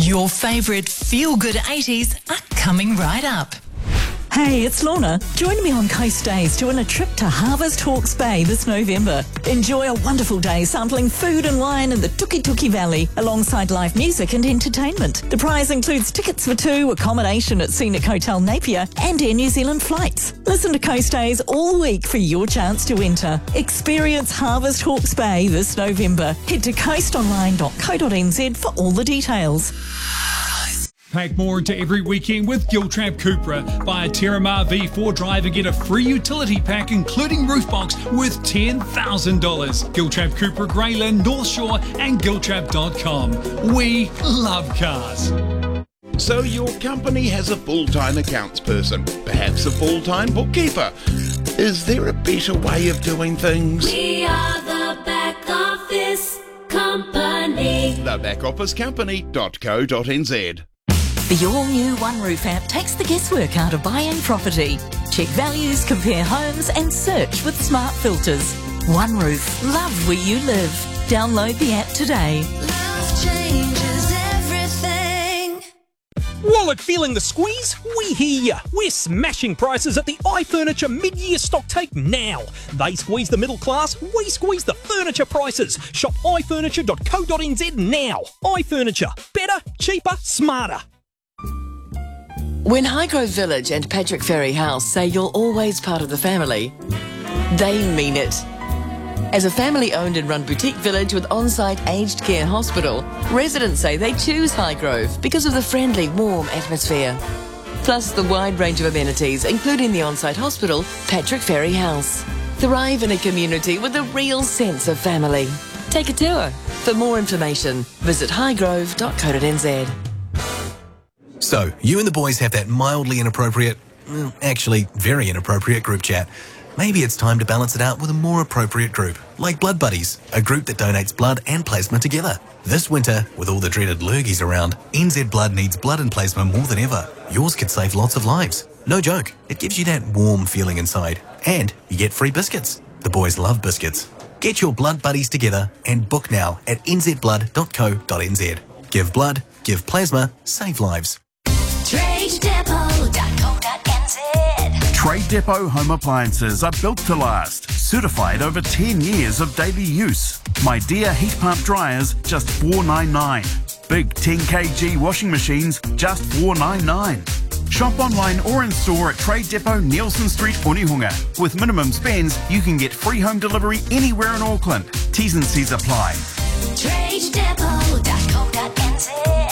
Your favourite feel-good 80s are coming right up. Hey, it's Lorna. Join me on Coast Days to win a trip to Harvest Hawke's Bay this November. Enjoy a wonderful day sampling food and wine in the Tukituki Valley alongside live music and entertainment. The prize includes tickets for two, accommodation at Scenic Hotel Napier and Air New Zealand flights. Listen to Coast Days all week for your chance to enter. Experience Harvest Hawke's Bay this November. Head to coastonline.co.nz for all the details. Pack more into every weekend with Giltrap Cupra. Buy a Terramar V4 drive and get a free utility pack including roof box worth $10,000. Giltrap Cupra, Greyland, North Shore and Giltrap.com. We love cars. So your company has a full-time accounts person, perhaps a full-time bookkeeper. Is there a better way of doing things? We are the Back Office Company. thebackofficecompany.co.nz. The all-new One Roof app takes the guesswork out of buying property. Check values, compare homes and search with smart filters. One Roof. Love where you live. Download the app today. Love changes everything. Wallet feeling the squeeze? We hear ya. We're smashing prices at the iFurniture mid-year stock take now. They squeeze the middle class, we squeeze the furniture prices. Shop ifurniture.co.nz now. iFurniture. Better, cheaper, smarter. When Highgrove Village and Patrick Ferry House say you're always part of the family, they mean it. As a family-owned and run boutique village with on-site aged care hospital, residents say they choose Highgrove because of the friendly, warm atmosphere. Plus the wide range of amenities, including the on-site hospital, Patrick Ferry House. Thrive in a community with a real sense of family. Take a tour. For more information, visit highgrove.co.nz. So, you and the boys have that mildly inappropriate, actually very inappropriate group chat. Maybe it's time to balance it out with a more appropriate group, like Blood Buddies, a group that donates blood and plasma together. This winter, with all the dreaded lurgies around, NZ Blood needs blood and plasma more than ever. Yours could save lots of lives. No joke, it gives you that warm feeling inside. And you get free biscuits. The boys love biscuits. Get your Blood Buddies together and book now at nzblood.co.nz. Give blood, give plasma, save lives. TradeDepot.co.nz. Trade Depot home appliances are built to last. Certified over 10 years of daily use. My Dear heat pump dryers, just $4.99. Big 10 kg washing machines, just $4.99. Shop online or in store at Trade Depot, Nielsen Street, Onehunga. With minimum spends, you can get free home delivery anywhere in Auckland. T's and C's apply. TradeDepot.co.nz.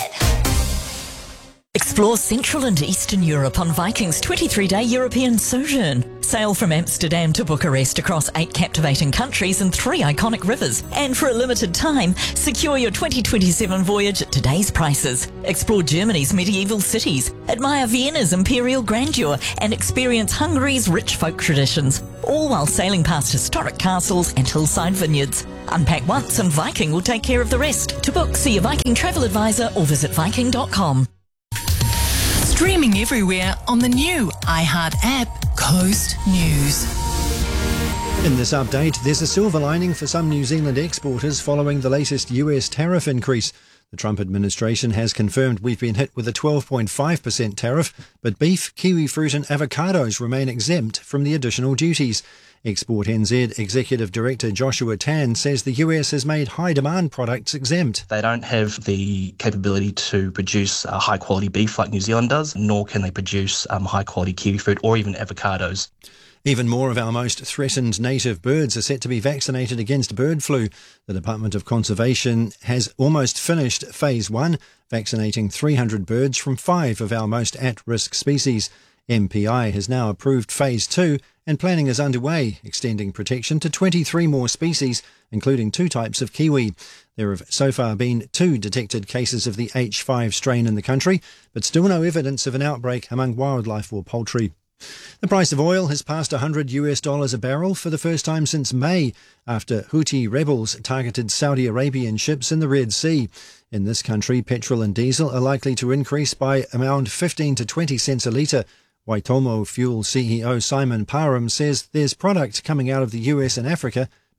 Explore Central and Eastern Europe on Viking's 23-day European sojourn. Sail from Amsterdam to Bucharest across 8 captivating countries and 3 iconic rivers. And for a limited time, secure your 2027 voyage at today's prices. Explore Germany's medieval cities, admire Vienna's imperial grandeur, and experience Hungary's rich folk traditions, all while sailing past historic castles and hillside vineyards. Unpack once and Viking will take care of the rest. To book, see a Viking travel advisor or visit viking.com. Streaming everywhere on the new iHeart app, Coast News. In this update, there's a silver lining for some New Zealand exporters following the latest US tariff increase. The Trump administration has confirmed we've been hit with a 12.5% tariff, but beef, kiwi fruit and avocados remain exempt from the additional duties. Export NZ Executive Director Joshua Tan says the US has made high-demand products exempt. They don't have the capability to produce high-quality beef like New Zealand does, nor can they produce high-quality kiwi fruit or even avocados. Even more of our most threatened native birds are set to be vaccinated against bird flu. The Department of Conservation has almost finished Phase 1, vaccinating 300 birds from 5 of our most at-risk species. MPI has now approved Phase 2 and planning is underway, extending protection to 23 more species, including 2 types of kiwi. There have so far been 2 detected cases of the H5 strain in the country, but still no evidence of an outbreak among wildlife or poultry. The price of oil has passed $100 a barrel for the first time since May, after Houthi rebels targeted Saudi Arabian ships in the Red Sea. In this country, petrol and diesel are likely to increase by around 15 to 20 cents a litre. Waitomo Fuel CEO Simon Parham says there's product coming out of the US and Africa,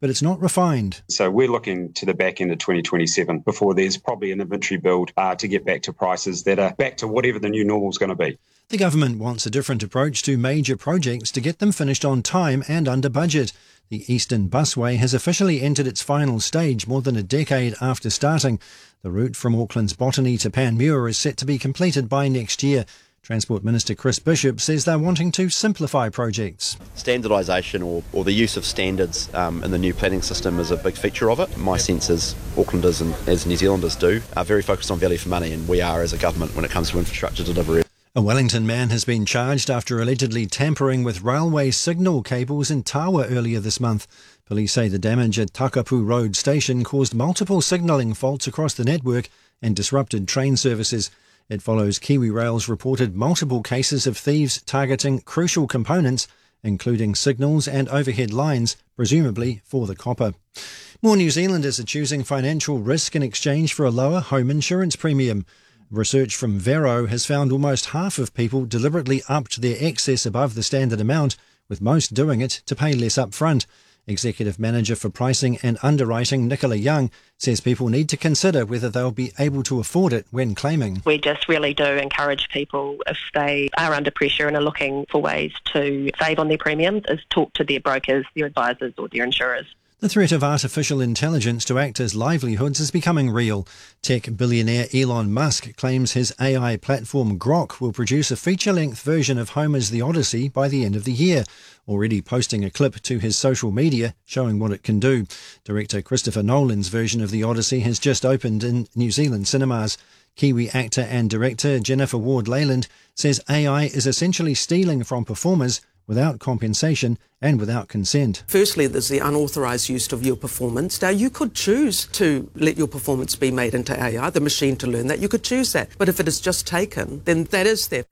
but it's not refined. So we're looking to the back end of 2027 before there's probably an inventory build to get back to prices that are back to whatever the new normal is going to be. The government wants a different approach to major projects to get them finished on time and under budget. The Eastern Busway has officially entered its final stage more than a decade after starting. The route from Auckland's Botany to Panmure is set to be completed by next year. Transport Minister Chris Bishop says they're wanting to simplify projects. Standardisation or the use of standards in the new planning system is a big feature of it. My sense is Aucklanders and as New Zealanders do are very focused on value for money, and we are as a government when it comes to infrastructure delivery. A Wellington man has been charged after allegedly tampering with railway signal cables in Tawa earlier this month. Police say the damage at Takapu Road station caused multiple signalling faults across the network and disrupted train services. It follows KiwiRail's reported multiple cases of thieves targeting crucial components, including signals and overhead lines, presumably for the copper. More New Zealanders are choosing financial risk in exchange for a lower home insurance premium. Research from Vero has found almost half of people deliberately upped their excess above the standard amount, with most doing it to pay less upfront. Executive Manager for Pricing and Underwriting Nicola Young says people need to consider whether they'll be able to afford it when claiming. We just really do encourage people, if they are under pressure and are looking for ways to save on their premiums, is talk to their brokers, their advisors or their insurers. The threat of artificial intelligence to actors' livelihoods is becoming real. Tech billionaire Elon Musk claims his AI platform Grok will produce a feature-length version of Homer's The Odyssey by the end of the year, already posting a clip to his social media showing what it can do. Director Christopher Nolan's version of The Odyssey has just opened in New Zealand cinemas. Kiwi actor and director Jennifer Ward-Leyland says AI is essentially stealing from performers without compensation and without consent. Firstly, there's the unauthorised use of your performance. Now, you could choose to let your performance be made into AI, the machine to learn that. You could choose that. But if it is just taken, then that is theft.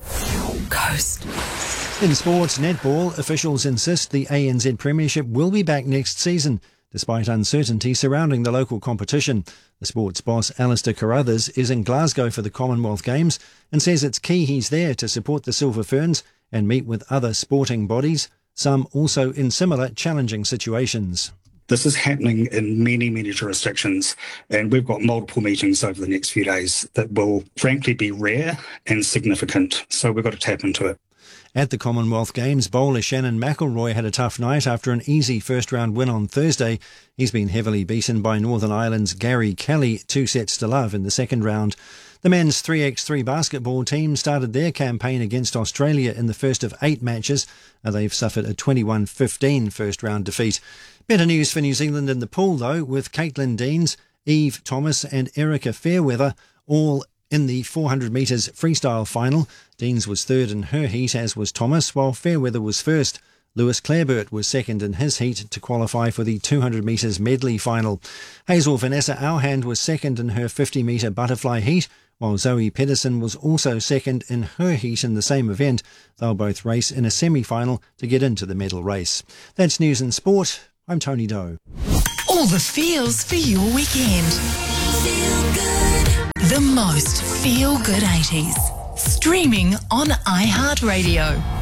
Coast. In sports netball, officials insist the ANZ Premiership will be back next season, despite uncertainty surrounding the local competition. The sports boss Alistair Carruthers is in Glasgow for the Commonwealth Games and says it's key he's there to support the Silver Ferns and meet with other sporting bodies, some also in similar challenging situations. This is happening in many, many jurisdictions, and we've got multiple meetings over the next few days that will frankly be rare and significant, so we've got to tap into it. At the Commonwealth Games, bowler Shannon McElroy had a tough night after an easy first-round win on Thursday. He's been heavily beaten by Northern Ireland's Gary Kelly 2-0 in the second round. The men's 3x3 basketball team started their campaign against Australia in the first of 8 matches. They've suffered a 21-15 first-round defeat. Better news for New Zealand in the pool, though, with Caitlin Deans, Eve Thomas and Erica Fairweather all in the 400 metres freestyle final. Deans was third in her heat, as was Thomas, while Fairweather was first. Lewis Clareburt was second in his heat to qualify for the 200 metres medley final. Hazel Vanessa Auhand was second in her 50 metre butterfly heat, while Zoe Pedersen was also second in her heat in the same event. They'll both race in a semi-final to get into the medal race. That's news and sport. I'm Tony Doe. All the feels for your weekend. Feel good. The most feel-good 80s. Streaming on iHeartRadio.